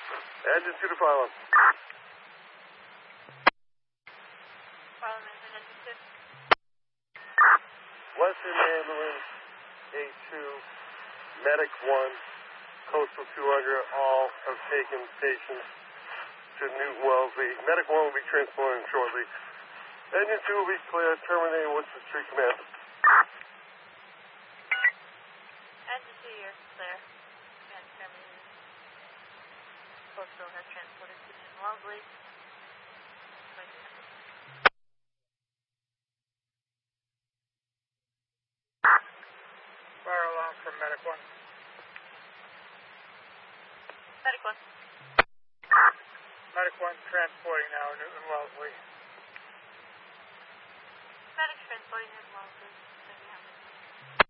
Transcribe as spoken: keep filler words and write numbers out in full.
Engine two to Phylum. Phylum engine, engine two. Western Ambulance, A two, Medic one, Coastal two hundred, all have taken patients to Newton Wellesley. Medic one will be transporting shortly. Engine two will be clear, terminating Woodford Street Command. Engine two, you're clear. And terminated. Coastal has transported to Newton Wellesley. Fire alarm from Medic one. Medic one. Medic one transporting now, Newton Wellesley. Medic transporting Newton Wellesley.